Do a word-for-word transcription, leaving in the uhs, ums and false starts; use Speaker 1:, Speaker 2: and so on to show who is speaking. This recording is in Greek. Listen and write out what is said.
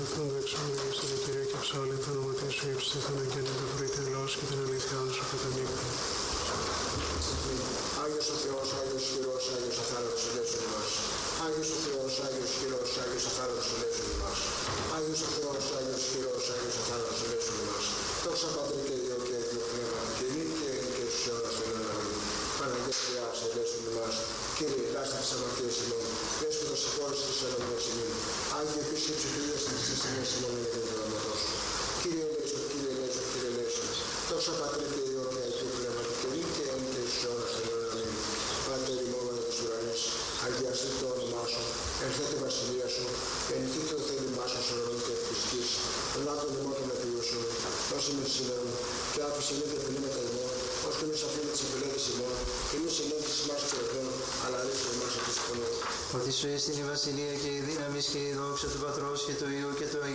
Speaker 1: Τον δεξιόν στην εταιρεία και ψάλιν το όνομα σου ύψιστον αγγέλων του βρείτε λόγος και την αλήθεια σου κατά νύχτα.
Speaker 2: Άγιος ο Θεός, Άγιος χειρός, Άγιος αθάνατος ελεύθερον ημάς. Άγιος ο Θεός, Άγιος χειρός, Άγιος αθάνατος ελεύθερον ημάς. Άγιος ο Θεός, Άγιος χειρός, Άγιος αθάνατος ελεύθερον ημάς. Δόξα Πατρί και Υιό και Αγίο Πνεύματι και νύν και εν και στους αιώνας των αιώνων. Αμήν. Παναγία Θεάς, ελεύθερον ημάς. Κύριε, ελάστε τις αμαρτίες ημών. Δέσποτα συγχώρεσαι τις ενομίες ημών. Άγιε επίσκεψη του Υιού στην Χριστή ημών ημών για την δράματός σου. Κύριε ελέησον, Κύριε ελέησον, Κύριε ελέησον. Δόξα Πατρί και Υιό και Αγίο Πνεύματι και νύν και εν και στους αιώνας των αιώνων. Αμήν. Πάτερ ημών εν τους ουρανείς, αγιαστεί το όνομά σου, ελθέτω η βασιλεία σου, γεννηθεί το θέλημά σου στον ουρανό και επί της γης. Ελάττω ημών των επιούσεων, δώσε με σήμερα και άφησε μη προφυλήματα ημών, ως και εμείς αφήνουμε τις εφηλέτες ημών, και μη συνέντες ημάς και οδόν, αλλά ρίξε εμάς από τις φωνές.
Speaker 3: Ότι σου ίστην η βασιλεία και η δύναμις και η δόξα του Πατρός και του Υιού και του